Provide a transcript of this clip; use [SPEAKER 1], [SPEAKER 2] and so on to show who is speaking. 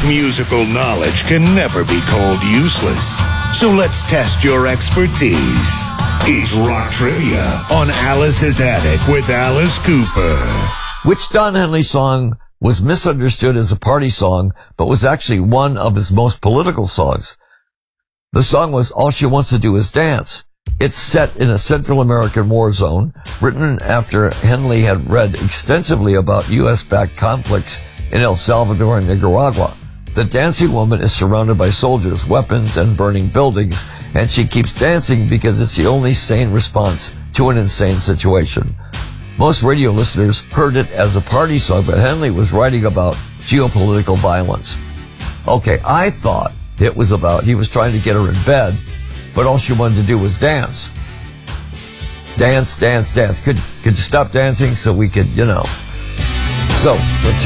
[SPEAKER 1] Musical knowledge can never be called useless. So let's test your expertise. It's Rock Trivia on Alice's Attic with Alice Cooper.
[SPEAKER 2] Which Don Henley song was misunderstood as a party song, but was actually one of his most political songs? The song was All She Wants to Do Is Dance. It's set in a Central American war zone, written after Henley had read extensively about U.S.-backed conflicts in El Salvador and Nicaragua. The dancing woman is surrounded by soldiers, weapons, and burning buildings, and she keeps dancing because it's the only sane response to an insane situation. Most radio listeners heard it as a party song, but Henley was writing about geopolitical violence. Okay, I thought it was about he was trying to get her in bed, but all she wanted to do was dance. Dance, dance, dance. Could you stop dancing so we could, So, let's hear